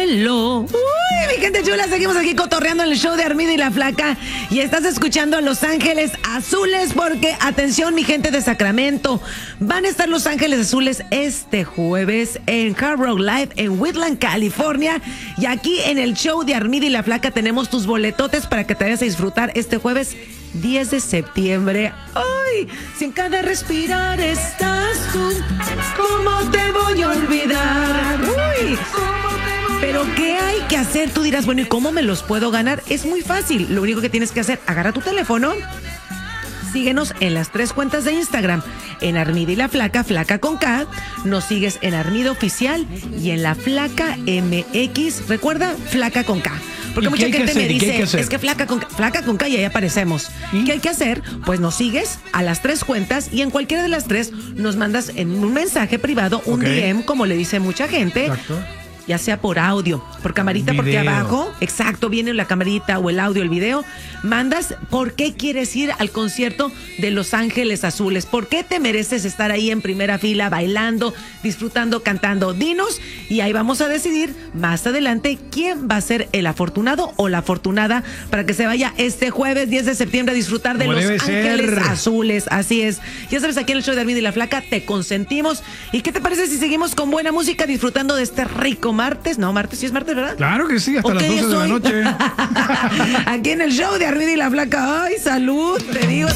cielo. Uy, mi gente chula, seguimos aquí cotorreando en el show de Armida y la Flaca. Y estás escuchando a Los Ángeles Azules porque, atención, mi gente de Sacramento, van a estar Los Ángeles Azules este jueves en Hard Rock Live en Whitland, California. Y aquí en el show de Armida y la Flaca tenemos tus boletotes para que te vayas a disfrutar este jueves 10 de septiembre. ¡Ay! Si en cada respirar estás tú, ¿cómo te voy a olvidar? ¡Uy! Pero ¿qué hay que hacer? Tú dirás, bueno, ¿y cómo me los puedo ganar? Es muy fácil. Lo único que tienes que hacer, agarra tu teléfono, síguenos en las 3 cuentas de Instagram, en Armida y la Flaca, Flaca con K, nos sigues en Armida Oficial y en la Flaca MX, recuerda, Flaca con K. Porque mucha gente me dice, es que Flaca con K y ahí aparecemos. ¿Y qué hay que hacer? Pues nos sigues a las 3 cuentas y en cualquiera de las 3 nos mandas en un mensaje privado, un DM, como le dice mucha gente. Exacto. Ya sea por audio, por camarita, porque abajo, exacto, viene la camarita o el audio, el video, mandas por qué quieres ir al concierto de Los Ángeles Azules, por qué te mereces estar ahí en primera fila, bailando, disfrutando, cantando. Dinos, y ahí vamos a decidir más adelante quién va a ser el afortunado o la afortunada para que se vaya este jueves 10 de septiembre a disfrutar de Los Ángeles Azules. Así es. Ya sabes, aquí en el show de Armida y la Flaca te consentimos. ¿Y qué te parece si seguimos con buena música disfrutando de este rico martes? No, martes, sí es martes, ¿verdad? Claro que sí, hasta las 12 de la noche. Aquí en el show de Armida y la Flaca. ¡Ay, salud! Te digo.